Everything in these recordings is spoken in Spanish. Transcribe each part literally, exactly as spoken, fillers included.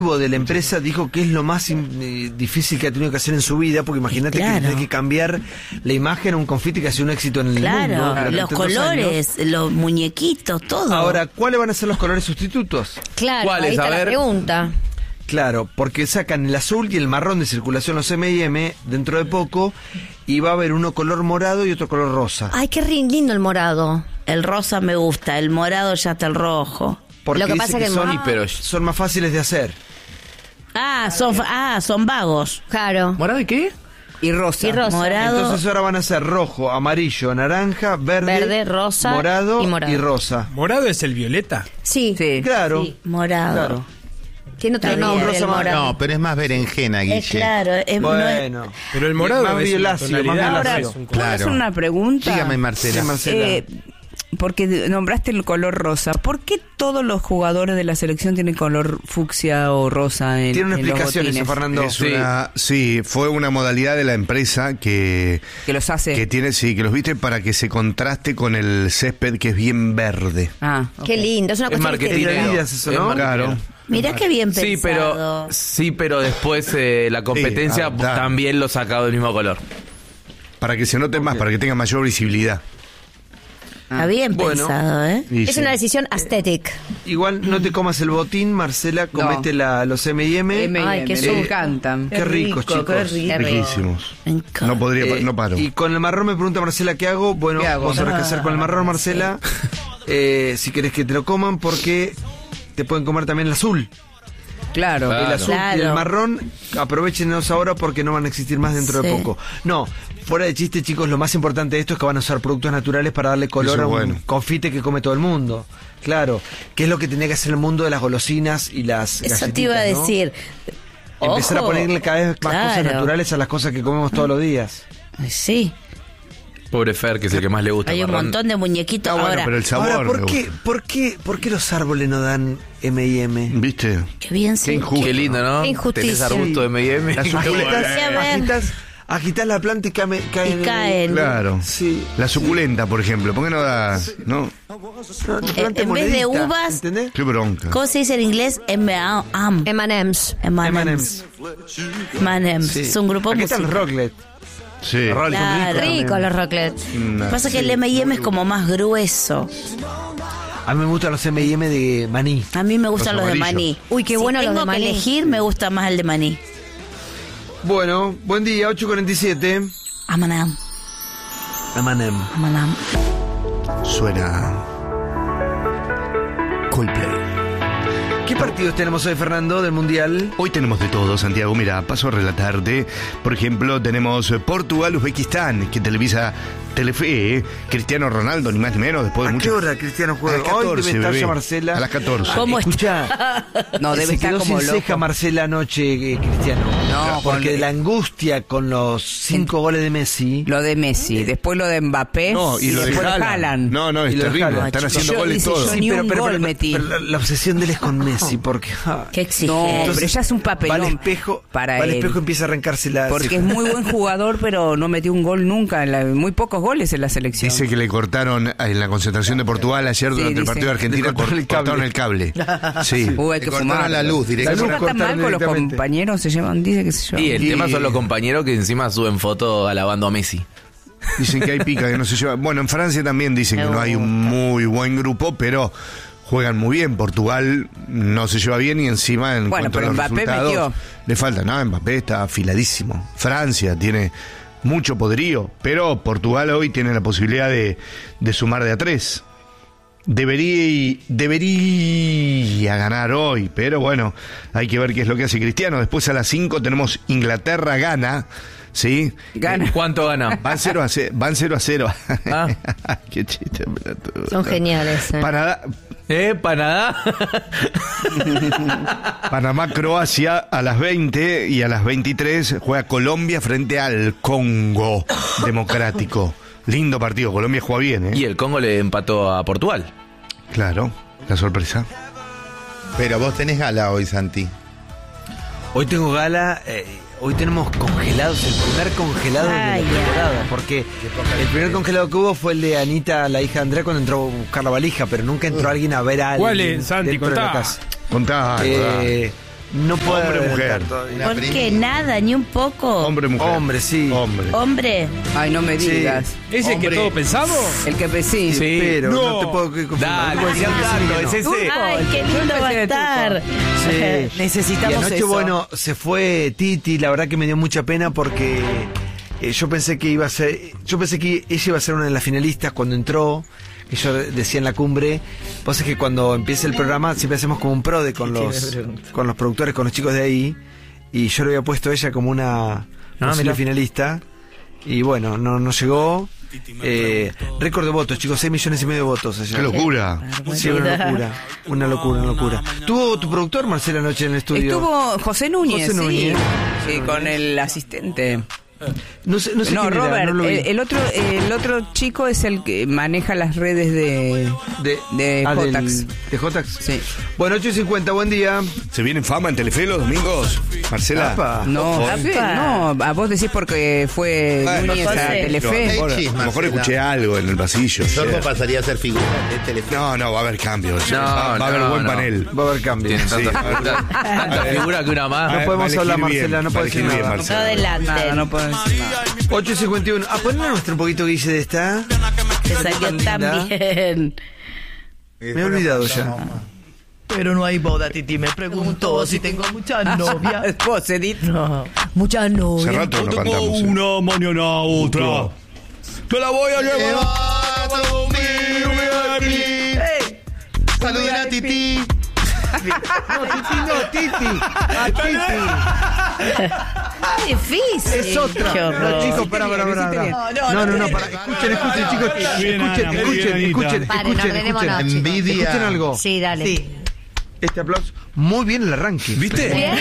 de la empresa dijo que es lo más eh, difícil que ha tenido que hacer en su vida, porque imagínate claro. que tiene que cambiar la imagen a un confeti que hace un éxito en el claro, mundo. Claro, los colores, años. Los muñequitos, todo. Ahora, ¿cuáles van a ser los colores sustitutos? Claro, ¿Cuáles? ahí está a la ver. pregunta. Claro, porque sacan el azul y el marrón de circulación los eme y eme dentro de poco y va a haber uno color morado y otro color rosa. Ay, qué lindo el morado. El rosa me gusta, el morado ya está el rojo. Porque lo que pasa que, que son, ah. pero son más fáciles de hacer. Ah, son ah, son vagos. Claro. ¿Morado y qué? Y rosa. Y rosa. Morado. Entonces ahora van a ser rojo, amarillo, naranja, verde, verde rosa morado y, morado. y rosa. ¿Morado es el violeta? Sí. Sí. Claro. Sí, morado. Claro. Tiene otro nombre, el morado. No, pero es más berenjena, Guille. Es claro. Es, bueno. No es... Pero el morado más es violáceo, más Ahora, violáceo. ¿puedo hacer una pregunta? Dígame, Marcela. Sí, Marcela. Eh, porque nombraste el color rosa. ¿Por qué todos los jugadores de la selección tienen color fucsia o rosa en, Tiene una en los explicación botines? eso, Fernando. Es una, sí, fue una modalidad de la empresa que... Que los hace. Que tiene, sí, que los viste para que se contraste con el césped que es bien verde. Ah, okay. Qué lindo, es una Es cosa marketing. eso, ¿no? Claro. Mirá qué bien Sí, pensado. pero sí, pero después eh, la competencia Sí, ah, también lo sacado del mismo color. Para que se note más, para que tenga mayor visibilidad. Está bien Bueno. pensado, ¿eh? Y Es sí. una decisión aesthetic. Igual no te comas el botín, Marcela, comete la, los eme y eme. M y M, Ay, qué me suco. encantan. Qué ricos, chicos. Qué rico. Riquísimos. Me encanta. No podría, Eh, no paro. Y con el marrón me pregunta Marcela qué hago. Bueno, ¿Qué hago? vos sabrás qué hacer con el marrón, Marcela. Eh, si querés que te lo coman, porque te pueden comer también el azul. Claro. Claro. El azul Claro. y el marrón, aprovechenos ahora porque no van a existir más dentro Sí. de poco. No, fuera de chiste, chicos, lo más importante de esto es que van a usar productos naturales para darle color Eso a un bueno. confite que come todo el mundo. Claro, que es lo que tenía que hacer el mundo de las golosinas y las Eso te iba a galletitas, ¿no? decir. Empezar Ojo. a ponerle cada vez más cosas Claro. naturales a las cosas que comemos todos los días. Ay, sí. Pobre Fer, que es el que más le gusta. Hay un marrón. montón de muñequitos Ah, bueno, ahora. pero el sabor Ahora, ¿por me qué, gusta. por, qué, ¿por qué los árboles no dan eme y eme? ¿Viste? Qué bien Qué se injusto. Qué lindo, ¿no? Qué injusticia. Tenés arbusto de eme y eme. La suculenta. Sí, a ver. Agitas, agitas la planta y cae, caen. Y caen. Claro. Sí. La suculenta, por ejemplo. ¿Por qué no da...? ¿No? No, En- en vez de uvas- ¿entendés? Qué bronca. ¿Cómo se dice en inglés? M A M. eme and eme's. M eme and M's. eme's. M and M's. Sí. Es un grupo Aquí están los musical. Rocklet. Sí. Los Rocklet son Claro. ricos Rico también. los rocklets. Nah, Pasa que sí. el eme y eme es como más grueso. A mí me gustan los eme y eme de maní. A mí me gustan Los los, de amarillos. maní. Uy, qué Si bueno los tengo de que maní. elegir, me gusta más el de maní. Bueno, buen día, ocho cuarenta y siete. Amanam. Amanem. Amanam. Suena... Coldplay. ¿Qué partidos tenemos hoy, Fernando, del Mundial? Hoy tenemos de todo, Santiago. Mira, paso a relatarte. Por ejemplo, tenemos Portugal-Uzbekistán, que televisa Telefe, ¿eh? Cristiano Ronaldo, ni más ni menos, después de ¿A mucho... qué hora, Cristiano, juega? A las Hoy catorce, debe estar bebé. ya Marcela. A las catorce. ¿Cómo está? Escuchá, No, debe se estar quedó como sin loco. ceja Marcela anoche, eh, Cristiano. No, porque con- la angustia con los cinco goles de Messi. Lo de Messi, después lo de Mbappé No, y lo de después Haaland. Haaland. No, no, es Y lo de terrible. Haaland. Están Yo- haciendo yo- goles dice, todos. yo ni un gol metí. pero la, la obsesión de él es con Messi, porque ah, Qué No, exigente. pero ya es un va al papelón espejo, para va al él. espejo y empieza a arrancarse la Porque es ceja. muy buen jugador, pero no metió un gol nunca, en la- muy pocos goles en la selección. Dice que le cortaron en la concentración de Portugal ayer Sí, durante el dice. partido de Argentina, Le cortaron el cable. cortaron el cable. Sí. Uy, hay Le que cortaron fumar. la luz La directamente. luz No está tan mal cortaron con los directamente. compañeros, se llevan, dice que se llevan. Y el Y- tema son los compañeros que encima suben fotos alabando a Messi. Dicen que hay pica, que no se lleva. Bueno, en Francia también dicen que no hay un muy buen grupo, pero juegan muy bien. Portugal no se lleva bien y encima en Bueno, cuanto a pero los Mbappé resultados metió. le falta. No, Mbappé está afiladísimo. Francia tiene mucho poderío, pero Portugal hoy tiene la posibilidad de, de sumar de a tres. Debería, debería ganar hoy, pero bueno, hay que ver qué es lo que hace Cristiano. Después a las cinco tenemos Inglaterra-Gana, ¿sí? Gana. ¿Cuánto gana? Van cero a cero. Van cero a cero. Ah. Qué chiste, pelotudo. Son geniales. eh. Panamá, ¿Eh? ¿Panadá? Panamá-Croacia a las veinte y a las veintitrés juega Colombia frente al Congo Democrático. Lindo partido, Colombia juega bien, ¿eh? Y el Congo le empató a Portugal. Claro, la sorpresa. Pero vos tenés gala hoy, Santi. Hoy tengo gala, eh, hoy tenemos congelados, el primer congelado Ay, de la ya. temporada, porque el primer congelado que hubo fue el de Anita, la hija de Andrea, cuando entró a buscar la valija, pero nunca entró alguien a ver a alguien ¿Cuál es, Santi? dentro de la Contá. casa. Contá. Eh, No puede Hombre, reventar mujer. todavía. ¿Por qué? Nada, ni un poco. Hombre, mujer. Hombre, sí. Hombre. Hombre. Ay, no me Sí. digas. ¿Es el que Hombre. todos pensamos? El que pe- sí. Sí. Pero no, No. te puedo que confirmar. Dale, No puedo decir decía que sí, tanto, que no. es ese. Ay, qué lindo va a estar. Sí. Necesitamos y anoche, eso. bueno, se fue Titi, la verdad que me dio mucha pena porque eh, yo pensé que iba a ser, yo pensé que ella iba a ser una de las finalistas cuando entró, que yo decía en la cumbre. Vos es que cuando empieza el programa siempre hacemos como un prode con los, con los productores, con los chicos de ahí, y yo le había puesto a ella como una posible mirá. finalista, y bueno, no, no llegó. Eh, récord de votos, chicos, seis millones y medio de votos allá. Qué locura. Sí, una locura, una locura, una locura. ¿Tuvo tu productor, Marcela, anoche en el estudio? Estuvo José Núñez, José Núñez. sí. Sí, con el asistente. No sé, no sé No, quién era, Robert, no lo vi. el, el otro el otro chico es el que maneja las redes de de, de ah, del- Jotax. ¿De Jotax? Sí. Bueno, ocho y cincuenta, buen día. ¿Se viene en fama en Telefe los domingos? Marcela. Apa. No, Apa. sí, no, a vos decís porque fue Bueno, Núñez a José. Telefe. Hey, Ahora, chis, a lo mejor Marcela. escuché algo en el pasillo. Sordo sí. pasaría a ser figura de Telefe. No, no, va a haber cambios. No, va, va a haber no, buen no. panel. Va a haber cambio. Tiene Sí. tanta, tanta, tanta figura que una más. No Va- podemos va a hablar, elegir bien, Marcela, no va a puedo elegir decir bien, nada. No Marcela. adelanten. Nada, no puedo decir nada. ocho y cincuenta y uno. Ah, ponle nuestro un poquito que hice de esta. Te salió tan bien. Me he olvidado ya. Pero no hay boda, Titi. Me preguntó si tengo muchas novias. Vos, Edith. No, muchas Hace novias. rato no cantamos. ¿eh? una, mañana otra. Te la voy a llevar. Saluden a Titi. No, Titi, no, Titi. A Titi. Qué difícil. Es otra. Qué horror. No, chicos, para, para, para. No, no, no, para. Escuchen, escuchen, chicos. Bien, Escuchen, Ana, muy escuchen, bien, escuchen, Anita. Paren, escuchen, ordenémonos, escuchen. chicos. Envidia. Escuchen algo. Sí, dale. Sí. Este aplauso. Muy bien el arranque. ¿Viste?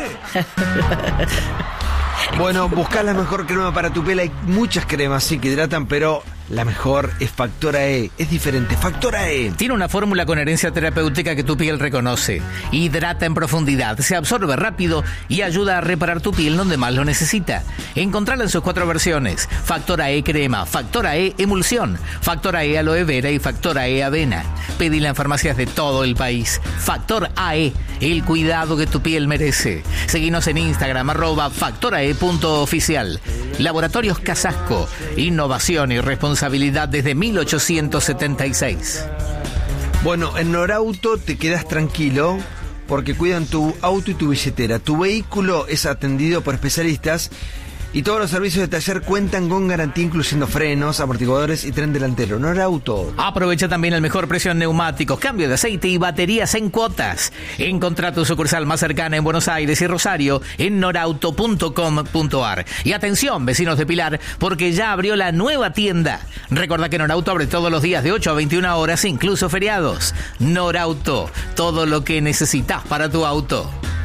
Bueno, buscá la mejor crema para tu piel. Hay muchas cremas, sí, que hidratan, pero la mejor es Factora E. Es diferente. Factora E. Tiene una fórmula con herencia terapéutica que tu piel reconoce. Hidrata en profundidad, se absorbe rápido y ayuda a reparar tu piel donde más lo necesita. Encontrala en sus cuatro versiones. Factora E crema, Factora E emulsión, Factora E aloe vera y Factora E avena. Pedila en farmacias de todo el país. Factor A E, el cuidado que tu piel merece. Seguinos en Instagram, arroba factorae.oficial. Laboratorios Casasco, innovación y responsabilidad desde mil ochocientos setenta y seis. Bueno, en Norauto te quedas tranquilo porque cuidan tu auto y tu billetera. Tu vehículo es atendido por especialistas y todos los servicios de taller cuentan con garantía incluyendo frenos, amortiguadores y tren delantero. Norauto. Aprovecha también el mejor precio en neumáticos, cambio de aceite y baterías en cuotas. Encontrá tu sucursal más cercana en Buenos Aires y Rosario en norauto punto com punto ar. Y atención, vecinos de Pilar, porque ya abrió la nueva tienda. Recordá que Norauto abre todos los días de ocho a veintiuna horas, incluso feriados. Norauto, todo lo que necesitas para tu auto.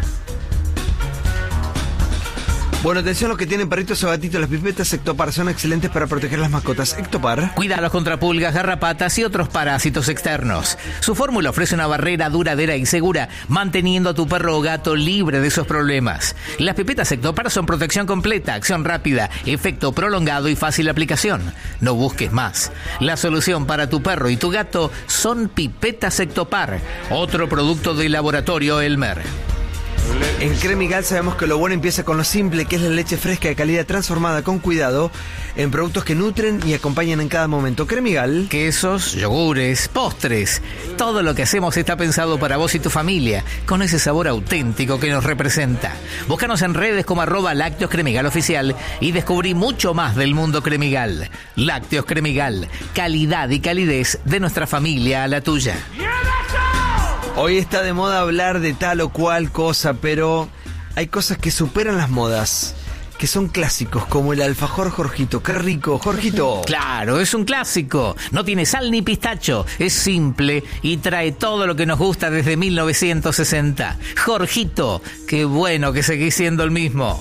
Bueno, atención a los que tienen perritos o gatitos. Las pipetas Ectopar son excelentes para proteger las mascotas. Ectopar. Cuídalos contra pulgas, garrapatas y otros parásitos externos. Su fórmula ofrece una barrera duradera y segura, manteniendo a tu perro o gato libre de esos problemas. Las pipetas Ectopar son protección completa, acción rápida, efecto prolongado y fácil aplicación. No busques más. La solución para tu perro y tu gato son pipetas Ectopar, otro producto del laboratorio Elmer. En Cremigal sabemos que lo bueno empieza con lo simple, que es la leche fresca de calidad transformada con cuidado en productos que nutren y acompañan en cada momento. Cremigal. Quesos, yogures, postres. Todo lo que hacemos está pensado para vos y tu familia, con ese sabor auténtico que nos representa. Búscanos en redes como arroba Lácteos Cremigal Oficial y descubrí mucho más del mundo Cremigal. Lácteos Cremigal, calidad y calidez de nuestra familia a la tuya. Hoy está de moda hablar de tal o cual cosa, pero hay cosas que superan las modas, que son clásicos, como el alfajor Jorgito. ¡Qué rico, Jorgito! Claro, es un clásico. No tiene sal ni pistacho. Es simple y trae todo lo que nos gusta desde mil novecientos sesenta. Jorgito, qué bueno que seguís siendo el mismo.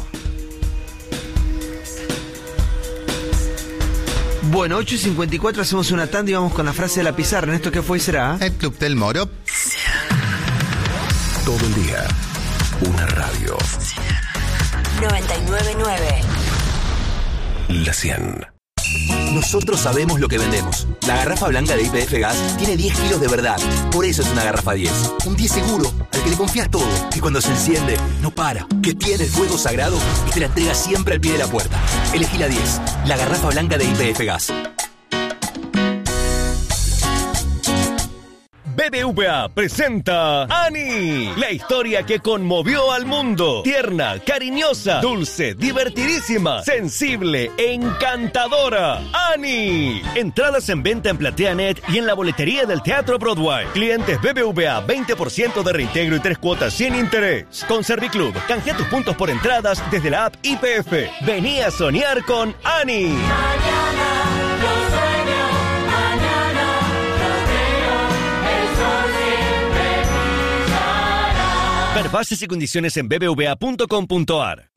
Bueno, ocho y cincuenta y cuatro hacemos una tanda y vamos con la frase de la pizarra. ¿En esto qué fue y será? El Club del Moro. Todo el día, una radio. noventa y nueve punto nueve. La cien. Nosotros sabemos lo que vendemos. La garrafa blanca de Y P F Gas tiene diez kilos de verdad. Por eso es una garrafa diez. Un diez seguro, al que le confías todo. Que cuando se enciende, no para. Que tiene el fuego sagrado y te la entrega siempre al pie de la puerta. Elegí la diez. La garrafa blanca de Y P F Gas. B B V A presenta Annie, la historia que conmovió al mundo. Tierna, cariñosa, dulce, divertidísima, sensible, encantadora. Annie. Entradas en venta en PlateaNet y en la boletería del Teatro Broadway. Clientes B B V A, veinte por ciento de reintegro y tres cuotas sin interés. Con Serviclub, canjea tus puntos por entradas desde la app Y P F. Vení a soñar con Annie. Mañana yo sueño, mañana yo creo, el sol siempre brillará. Ver bases y condiciones en b b v a punto com punto a r.